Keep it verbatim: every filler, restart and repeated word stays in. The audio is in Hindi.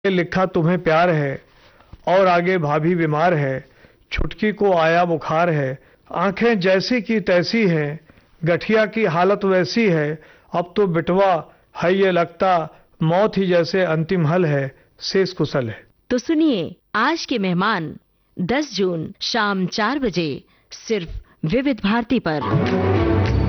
लिखा तुम्हें प्यार है और आगे भाभी बीमार है, छुटकी को आया बुखार है, आंखें जैसी की तैसी हैं, गठिया की हालत वैसी है, अब तो बिटवा है ये लगता मौत ही जैसे अंतिम हल है, शेष कुशल है। तो सुनिए आज के मेहमान दस जून शाम चार बजे सिर्फ विविध भारती पर।